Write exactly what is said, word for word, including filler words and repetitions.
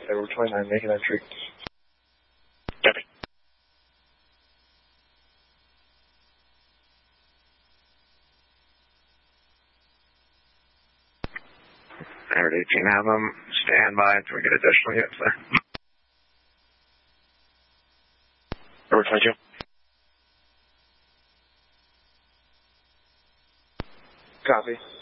Edward twenty-nine, making entry. Copy. Edward eighteen, have them stand by until we get additional units there. Edward twenty-two. Copy.